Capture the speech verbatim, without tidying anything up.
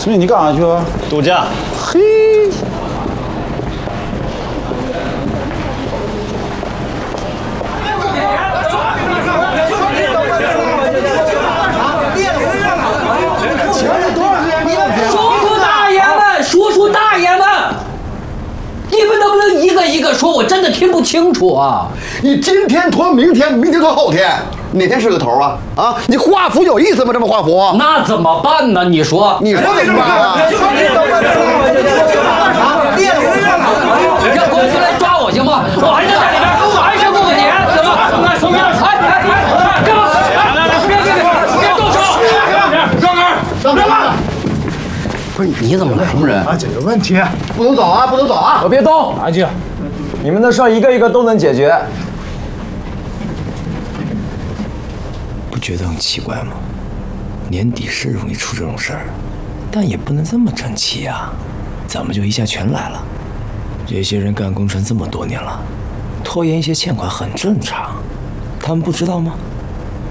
师妹，你干啥去啊？ 度假。 嘿。 叔叔大爷们，叔叔大爷们，你们能不能一个一个说？我真的听不清楚啊！ 你今天拖明天，明天拖后天，哪天是个头啊？啊，你画符有意思吗？这么画符？ 那怎么办呢？你说， 你说怎么办啊？ 让公安局来抓我行吗？我还是在里边，我还是过个年，行吗？那什么？哎哎哎，干嘛？来来来，别别别，别动手！让开！让开！不是你怎么来？ 什么人？ 啊，解决问题， 不能走啊！不能走啊！ 都别动！安静。你们的事儿一个一个都能解决。 不觉得很奇怪吗？年底是容易出这种事儿，但也不能这么整齐啊！怎么就一下全来了？这些人干工程这么多年了，拖延一些欠款很正常，他们不知道吗？